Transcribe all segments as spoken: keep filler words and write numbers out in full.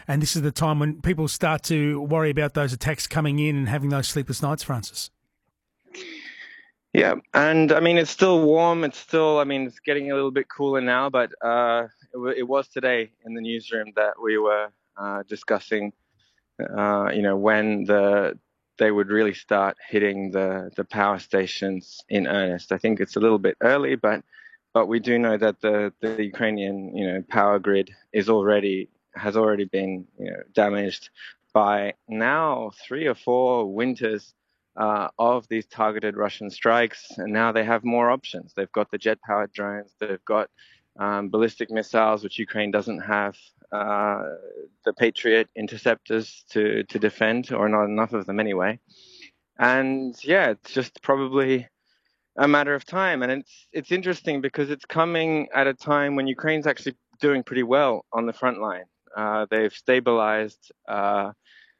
and this is the time when people start to worry about those attacks coming in and having those sleepless nights, Francis. Yeah, and I mean, it's still warm. It's still, I mean, it's getting a little bit cooler now, but uh, it, w- it was today in the newsroom that we were uh, discussing, uh, you know, when the they would really start hitting the, the power stations in earnest. I think it's a little bit early, but but we do know that the, the Ukrainian, you know, power grid is already has already been, you know, damaged by now three or four winters uh, of these targeted Russian strikes, and now they have more options. They've got the jet-powered drones, they've got um, ballistic missiles, which Ukraine doesn't have, uh, the Patriot interceptors to, to defend, or not enough of them anyway. And yeah, it's just probably a matter of time. And it's it's interesting because it's coming at a time when Ukraine's actually doing pretty well on the front line. Uh, they've stabilized uh,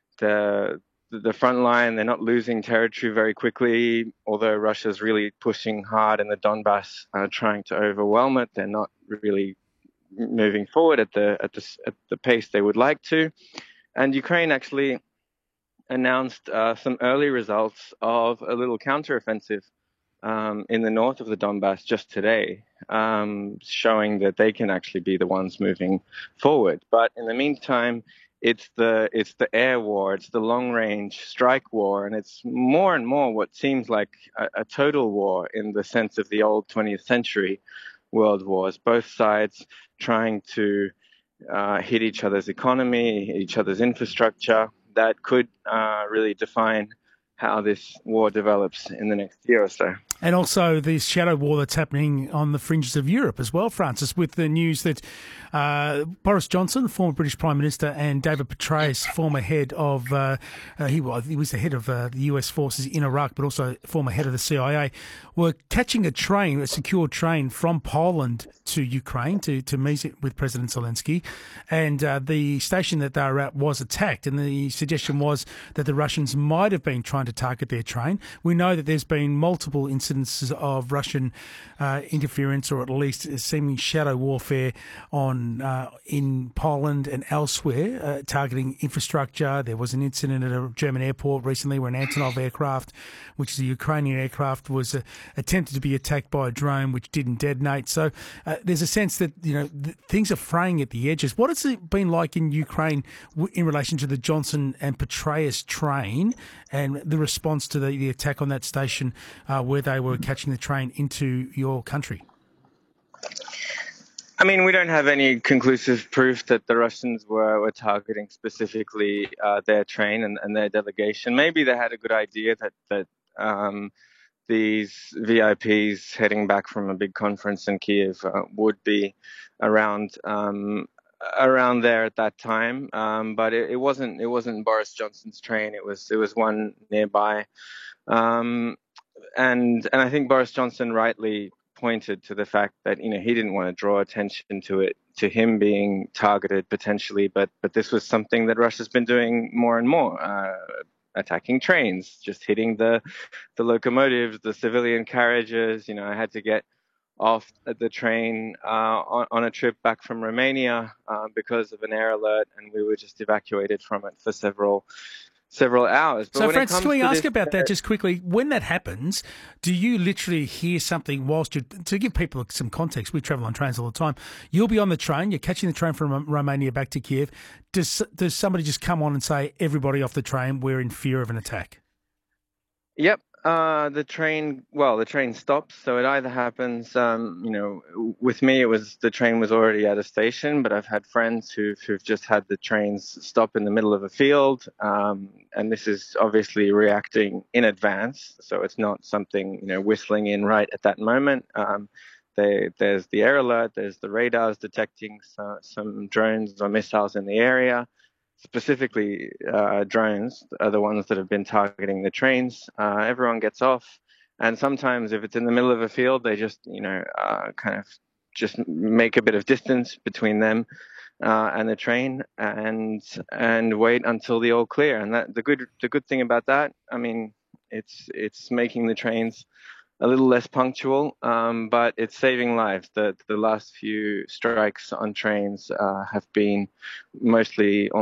the the front line. They're not losing territory very quickly, although Russia's really pushing hard in the Donbass, uh, trying to overwhelm it. They're not really moving forward at the at the at the pace they would like to. And Ukraine actually announced uh, some early results of a little counteroffensive um, in the north of the Donbass just today, um, showing that they can actually be the ones moving forward. But in the meantime, it's the it's the air war, it's the long-range strike war, and it's more and more what seems like a, a total war in the sense of the old twentieth century world wars. Both sides trying to uh, hit each other's economy, each other's infrastructure. That could uh, really define how this war develops in the next year or so. And also the shadow war that's happening on the fringes of Europe as well, Francis, with the news that uh, Boris Johnson, former British Prime Minister, and David Petraeus, former head of, uh, uh, he, was, he was the head of uh, the U S forces in Iraq, but also former head of the C I A, were catching a train, a secure train from Poland to Ukraine to, to meet with President Zelensky. And uh, the station that they were at was attacked. And the suggestion was that the Russians might have been trying to target their train. We know that there's been multiple incidences of Russian uh, interference, or at least seeming shadow warfare on uh, in Poland and elsewhere, uh, targeting infrastructure. There was an incident at a German airport recently where an Antonov aircraft, which is a Ukrainian aircraft, was uh, attempted to be attacked by a drone, which didn't detonate. So uh, there's a sense that, you know, th- things are fraying at the edges. What has it been like in Ukraine w- in relation to the Johnson and Petraeus train and the response to the, the attack on that station uh, where they were catching the train into your country? I mean, we don't have any conclusive proof that the Russians were, were targeting specifically uh, their train and, and their delegation. Maybe they had a good idea that, that um, these V I Ps heading back from a big conference in Kiev uh, would be around um, around there at that time. Um, but it, it wasn't it wasn't Boris Johnson's train. It was it was one nearby. Um, and and I think Boris Johnson rightly pointed to the fact that, you know, he didn't want to draw attention to it, to him being targeted potentially, but but this was something that Russia's been doing more and more, uh, attacking trains, just hitting the the locomotives, the civilian carriages. You know, I had to get off at the train uh, on, on a trip back from Romania uh, because of an air alert, and we were just evacuated from it for several several hours. But So, when it Francis, comes can we to ask this, about that uh, just quickly? When that happens, do you literally hear something whilst you're, to give people some context, we travel on trains all the time, you'll be on the train, you're catching the train from Romania back to Kiev. Does, does somebody just come on and say, everybody off the train, we're in fear of an attack? Yep. Uh, the train, well, the train stops. So it either happens, um, you know, with me, it was the train was already at a station, but I've had friends who've, who've just had the trains stop in the middle of a field. Um, and this is obviously reacting in advance. So it's not something, you know, whistling in right at that moment. Um, they, there's the air alert, there's the radars detecting some, some drones or missiles in the area. Specifically, uh, drones are the ones that have been targeting the trains. Uh, everyone gets off, and sometimes if it's in the middle of a field, they just, you know, uh, kind of just make a bit of distance between them uh, and the train, and and wait until the all clear. And that the good the good thing about that, I mean, it's it's making the trains a little less punctual, um, but it's saving lives. The the last few strikes on trains uh, have been mostly